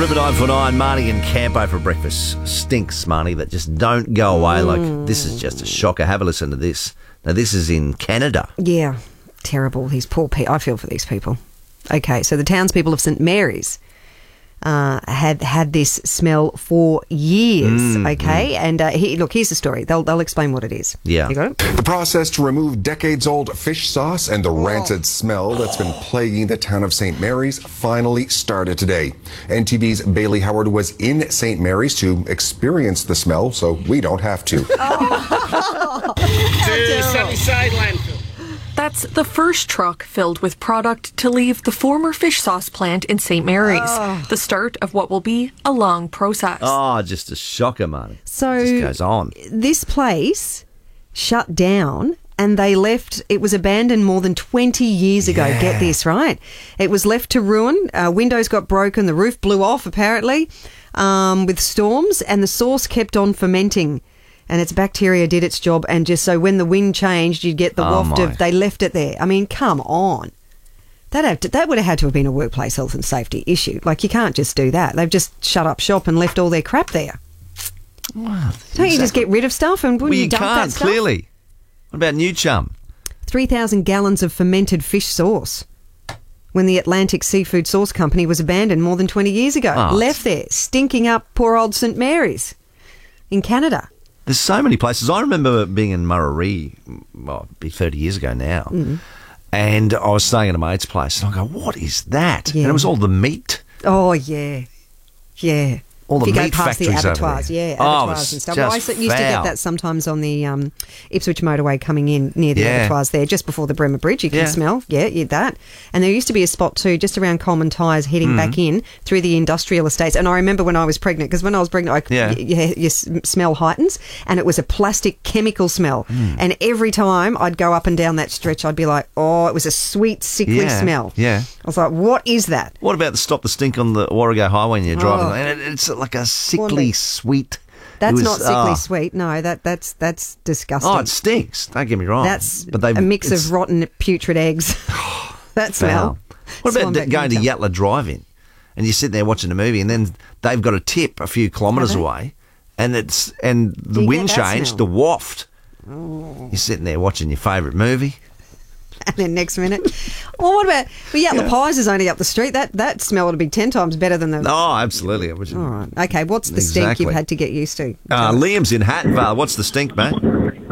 River 949, Marnie and Campo for breakfast. Stinks, Marnie, that just don't go away. Like, this is just a shocker. Have a listen to this. Now, this is in Canada. Yeah, terrible. These poor people. I feel for these people. Okay, so the townspeople of St Mary's had this smell for years, okay? And here's the story. They'll explain what it is. Yeah. You got it? The process to remove decades-old fish sauce and the rancid smell that's been plaguing the town of St. Mary's finally started today. NTV's Bailey Howard was in St. Mary's to experience the smell, so we don't have to. Sunnyside landfill. That's the first truck filled with product to leave the former fish sauce plant in St. Mary's. The start of what will be a long process. Oh, just a shocker, Marnie. So it just goes on. This place shut down and they left. It was abandoned more than 20 years ago. Yeah. Get this, right? It was left to ruin. Windows got broken. The roof blew off, apparently, with storms, and the sauce kept on fermenting. And its bacteria did its job, and just so when the wind changed, you'd get the waft of, they left it there. I mean, come on. That would have had to have been a workplace health and safety issue. Like, you can't just do that. They've just shut up shop and left all their crap there. Wow, Don't you just get rid of stuff and wouldn't you you dump can't, that stuff? clearly. What about New Chum? 3,000 gallons of fermented fish sauce when the Atlantic Seafood Sauce Company was abandoned more than 20 years ago. Oh, left there, stinking up poor old St. Mary's in Canada. There's so many places. I remember being in Murray, well, it'd be 30 years ago now, and I was staying at a mate's place, and I go, what is that? Yeah. And it was all the meat. Oh, yeah. Yeah. All the if you meat go past the factories over abattoirs, there. yeah, Oh, abattoirs it and stuff. was Well, I just used to get foul. that sometimes on the Ipswich motorway coming in near the abattoirs there, just before the Bremer Bridge. You can smell, that. And there used to be a spot too, just around Coleman Tyres, heading back in through the industrial estates. And I remember when I was pregnant, because when I was pregnant, your smell heightens, and it was a plastic chemical smell. And every time I'd go up and down that stretch, I'd be like, oh, it was a sweet, sickly smell. Yeah. I was like, what is that? What about the stop the stink on the Warrego Highway when you're driving? And it's like a sickly sweet. That's not sickly sweet. No, that's disgusting. Oh, it stinks. Don't get me wrong. That's a mix of rotten, putrid eggs. That smell. What about going to Yatala Drive-In and you're sitting there watching a movie and then they've got a tip a few kilometres away and the wind changed, the waft. Oh. You're sitting there watching your favourite movie. And then next minute, well, what about? Well, Yatala Pies is only up the street. That smell would be 10 times better than the. Oh, absolutely. All right. Okay. What's the stink you've had to get used to? Liam's in Hattonvale. What's the stink, mate?